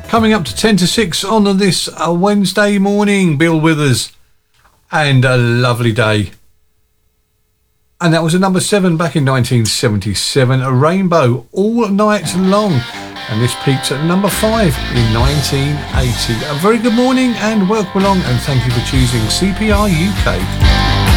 Coming up to 10 to 6 on this Wednesday morning, Bill Withers and A Lovely Day. And that was a number 7 back in 1977, A Rainbow All Night Long. And this peaked at number 5 in 1980. A very good morning and welcome along, and thank you for choosing CPR UK.